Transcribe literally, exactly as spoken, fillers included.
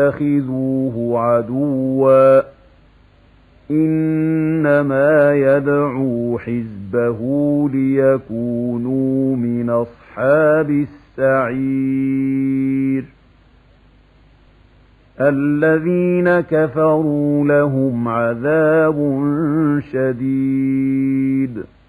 اتخذوه عدوا إنما يدعو حزبه ليكونوا من أصحاب السعير الذين كفروا لهم عذاب شديد